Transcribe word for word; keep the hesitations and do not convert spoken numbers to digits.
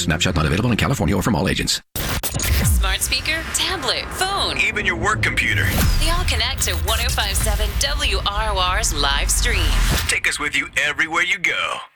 Snapshot not available in California or from all agents. Smart speaker, tablet, phone. Even your work computer. They all connect to one oh five point seven W R O R's live stream. Take us with you everywhere you go.